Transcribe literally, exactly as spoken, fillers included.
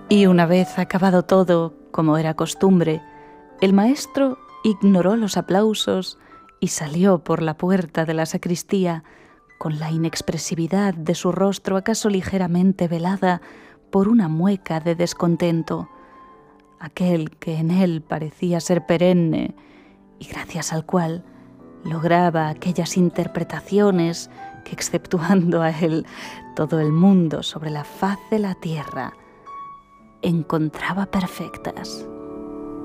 Y una vez acabado todo, como era costumbre, el maestro ignoró los aplausos y salió por la puerta de la sacristía con la inexpresividad de su rostro acaso ligeramente velada por una mueca de descontento, aquel que en él parecía ser perenne y gracias al cual lograba aquellas interpretaciones que, exceptuando a él, todo el mundo sobre la faz de la tierra encontraba perfectas.